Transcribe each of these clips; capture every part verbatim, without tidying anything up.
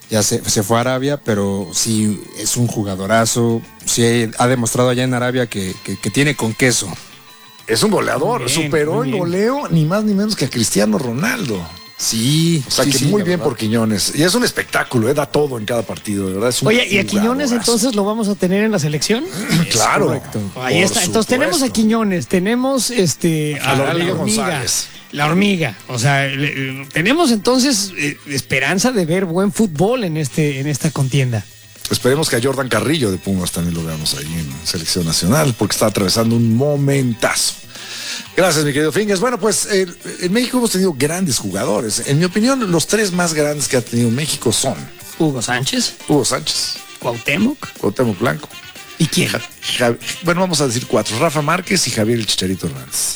ya se, se fue a Arabia, pero sí es un jugadorazo, sí ha demostrado allá en Arabia que, que, que tiene con queso. Es un goleador, bien, superó en goleo ni más ni menos que a Cristiano Ronaldo. Sí, o sea sí, que sí, muy bien verdad. por Quiñones. Y es un espectáculo, eh, da todo en cada partido, de verdad. Es un Oye, ¿y a Quiñones entonces lo vamos a tener en la selección? Claro. Correcto. Ahí está. Entonces tenemos a Quiñones, tenemos este a, a la hormiga, la hormiga González. La hormiga. O sea, le, tenemos entonces eh, esperanza de ver buen fútbol en este en esta contienda. Esperemos que a Jordan Carrillo de Pumas también lo veamos ahí en selección nacional, porque está atravesando un momentazo. Gracias, mi querido Fingers. Bueno, pues eh, en México hemos tenido grandes jugadores. En mi opinión, los tres más grandes que ha tenido México son Hugo Sánchez, Hugo Sánchez, Cuauhtémoc, Cuauhtémoc Blanco. ¿y quién? Ja, ja, bueno, vamos a decir cuatro: Rafa Márquez y Javier el Chicharito Hernández.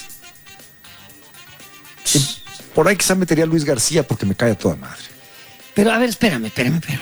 Y por ahí quizá metería a Luis García porque me cae a toda madre. Pero a ver, espérame, espérame, espérame.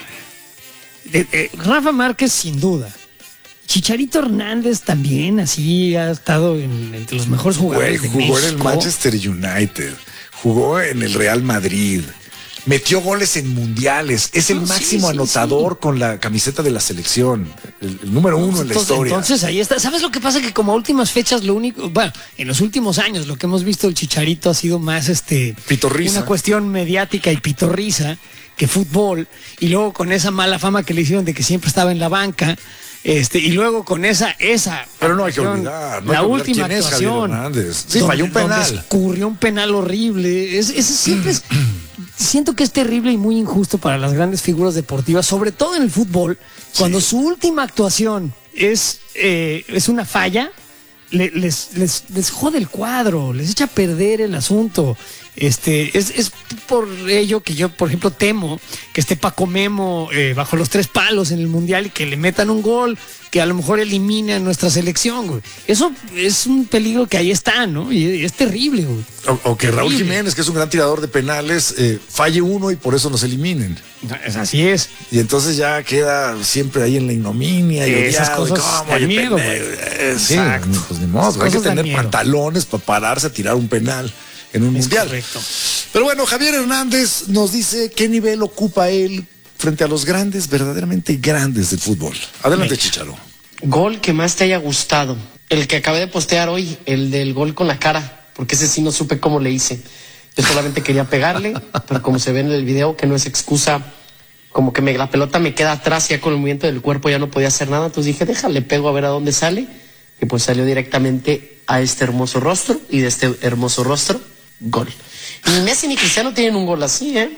De, de, Rafa Márquez sin duda. Chicharito Hernández también, así ha estado en, entre los mejores jugadores. Güey, de jugó México. en el Manchester United, jugó en el Real Madrid, metió goles en mundiales, es el No, máximo sí, sí, anotador sí. con la camiseta de la selección, el, el número uno entonces, en la historia. Entonces ahí está. ¿Sabes lo que pasa? Que como a últimas fechas, lo único, bueno, en los últimos años, lo que hemos visto el Chicharito ha sido más este Pitorriza. una cuestión mediática y pitorriza que fútbol, y luego con esa mala fama que le hicieron de que siempre estaba en la banca. Este, y luego con esa, esa Pero no hay que olvidar, no la hay que olvidar última quién es Javier actuación. Hernández. Sí, donde- falló un penal. donde escurrió un penal horrible. Es, es siempre es, siento que es terrible y muy injusto para las grandes figuras deportivas, sobre todo en el fútbol, cuando Sí. su última actuación es, eh, es una falla, le- les, les, les jode el cuadro, les echa a perder el asunto. Este, es, es por ello que yo, por ejemplo, temo que esté Paco Memo eh, bajo los tres palos en el Mundial y que le metan un gol que a lo mejor elimine a nuestra selección, güey. Eso es un peligro que ahí está, ¿no? Y es terrible, güey. O, o que Raúl Terrible. Jiménez, que es un gran tirador de penales, eh, falle uno y por eso nos eliminen. Es así es. Y entonces ya queda siempre ahí en la ignominia y Esas odiado, y cosas cómo, dan oye, miedo, pendejo. güey. Eh, sí, Exacto. pues ni modo, Esas hay que cosas dan tener miedo. pantalones para pararse a tirar un penal en un Es mundial. correcto. Pero bueno, Javier Hernández nos dice qué nivel ocupa él frente a los grandes, verdaderamente grandes del fútbol. Adelante, Venga. Chicharo. Gol que más te haya gustado. El que acabé de postear hoy, el del gol con la cara, porque ese sí no supe cómo le hice. Yo solamente quería pegarle, pero como se ve en el video, que no es excusa, como que me, la pelota me queda atrás, ya con el movimiento del cuerpo ya no podía hacer nada, entonces dije, déjale, pego a ver a dónde sale, y pues salió directamente a este hermoso rostro, y de este hermoso rostro, gol. Ni Messi ni Cristiano tienen un gol así, ¿eh?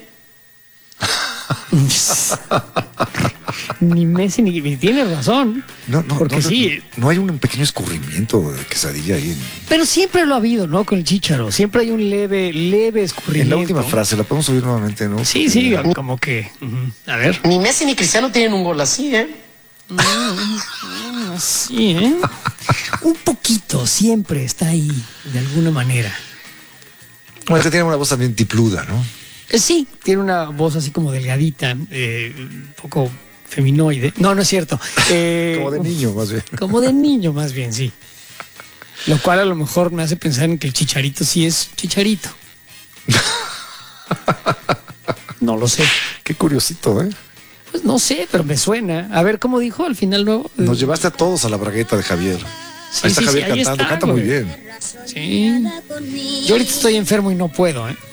Ni Messi ni, ni tiene razón. No, no, porque no, sí. no hay un pequeño escurrimiento de quesadilla ahí en, Pero siempre lo ha habido, ¿no? Con el Chícharo. Siempre hay un leve, leve en escurrimiento. la última frase. La podemos oír nuevamente, ¿no? Sí, sí, como que. Uh-huh. A ver. Ni Messi ni Cristiano tienen un gol así, ¿eh? Sí, ¿eh? Un poquito, siempre está ahí, de alguna manera. Bueno, es que tiene una voz también tipluda, ¿no? Eh, sí, tiene una voz así como delgadita, eh, un poco feminoide. No, no es cierto. Eh, Como de niño, más bien. Como de niño, más bien, sí. Lo cual a lo mejor me hace pensar en que el Chicharito sí es Chicharito. No lo sé. Qué curiosito, ¿eh? Pues no sé, pero me suena. A ver, ¿cómo dijo al final luego? Nos llevaste a todos a la bragueta de Javier. Sí, ahí está sí, Javier sí, ahí cantando, está, canta güey. muy bien. Sí. Yo ahorita estoy enfermo y no puedo, ¿eh?